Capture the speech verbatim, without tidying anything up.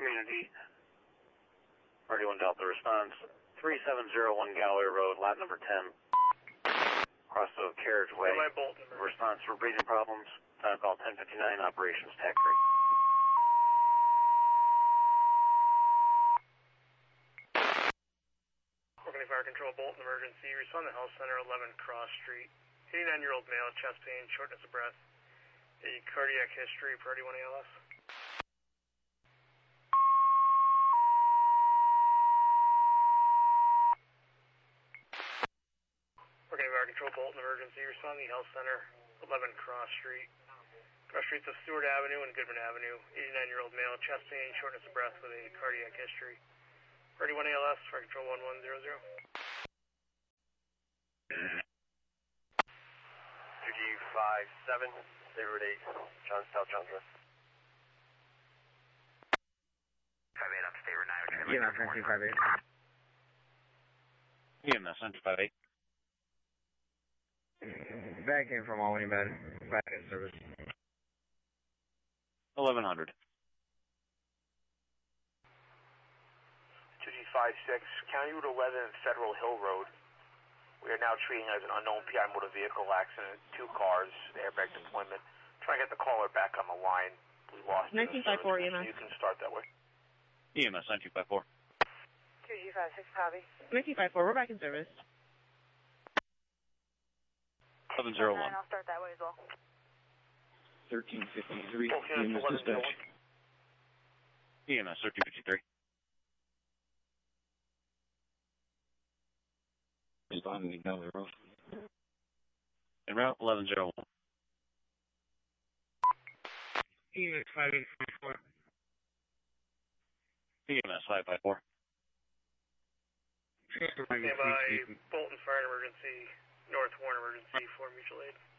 Community. Party one Delta response. three seven zero one Gallery Road, lot number ten. Across the carriageway. Response for breathing problems. Time call ten fifty-nine, operations tech three. Organic Fire Control, Bolton emergency. Respond to Health Center, eleven Cross Street. eighty-nine-year-old male, chest pain, shortness of breath. A cardiac history, priority one A L S. Organic Fire Control, Bolton emergency. Respond to Health Center, eleven Cross Street. Cross Streets of Stewart Avenue and Goodman Avenue. eighty-nine-year-old male, chest pain, shortness of breath with a cardiac history. Priority one A L S, Fire Control one one zero zero. two G five seven, Route eight, Johnstown, Johnstown. five eight up to State Route nine. Yeah, nine two five eight. E M S, nine two five eight. That came from Albany, bad. Bad in service. eleven hundred. two G five six, County Route eleven and Federal Hill Road. We are now treating as an unknown P I motor vehicle accident. Two cars, airbag deployment. Trying to get the caller back on the line. We lost nine two five four E M S. You can start that way. E M S, nine two five four. two G five six, copy. nine two five four, we're back in service. eleven zero one. I'll start that way as well. thirteen fifty-three, Okay, E M S dispatch. E M S, thirteen fifty-three. Responding to Gallery Road. En route, eleven zero one. E M S five eight five four. E M S, five five four. Stand by Bolton Fire Emergency, North Warren Emergency for mutual aid.